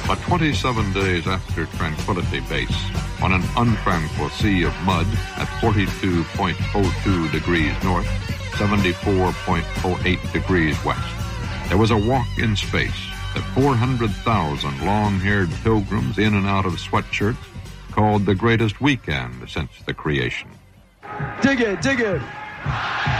But 27 days after Tranquility Base, on an untranquil sea of mud at 42.02 degrees north, 74.08 degrees west, there was a walk in space that 400,000 long-haired pilgrims in and out of sweatshirts called the greatest weekend since the creation. Dig it, dig it.